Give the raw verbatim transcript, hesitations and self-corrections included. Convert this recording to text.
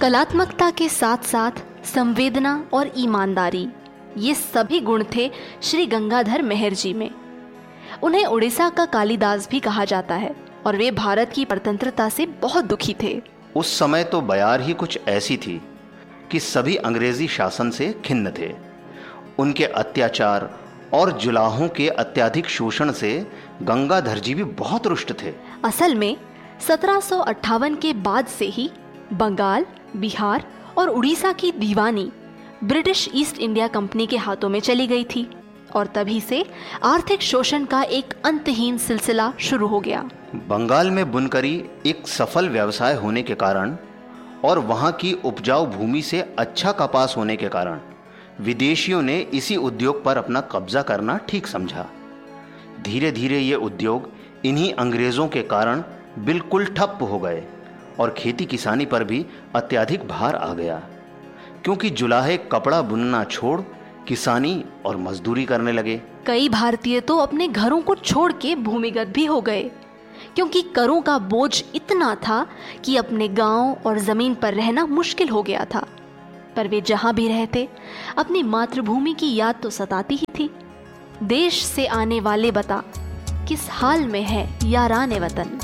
कलात्मकता के साथ साथ संवेदना और ईमानदारी, ये सभी गुण थे श्री गंगाधर मेहर जी में। उन्हें उड़ीसा का कालिदास भी कहा जाता है और वे भारत की स्वतंत्रता से बहुत दुखी थे। उस समय तो बयार ही कुछ ऐसी थी कि सभी अंग्रेजी शासन से खिन्न थे। उनके अत्याचार और जुलाहों के अत्यधिक शोषण से गंगाधर जी भी बहुत रुष्ट थे। असल में सत्रह सौ अट्ठावन के बाद से ही बंगाल, बिहार और उड़ीसा की दीवानी ब्रिटिश ईस्ट इंडिया कंपनी के हाथों में चली गई थी और तभी से आर्थिक शोषण का एक अंतहीन सिलसिला शुरू हो गया। बंगाल में बुनकरी एक सफल व्यवसाय होने के कारण और वहां की उपजाऊ भूमि से अच्छा कपास होने के कारण विदेशियों ने इसी उद्योग पर अपना कब्जा करना ठीक समझा। धीरे धीरे ये उद्योग इन्हीं अंग्रेजों के कारण बिल्कुल ठप हो गए और खेती किसानी पर भी अत्यधिक भार आ गया, क्योंकि जुलाहे कपड़ा बुनना छोड़ किसानी और मजदूरी करने लगे। कई भारतीय तो अपने घरों को छोड़ के भूमिगत भी हो गए, क्योंकि करों का बोझ इतना था कि अपने गांव और जमीन पर रहना मुश्किल हो गया था। पर वे जहां भी रहते अपनी मातृभूमि की याद तो सताती ही थी। देश से आने वाले बता, किस हाल में है याराने वतन।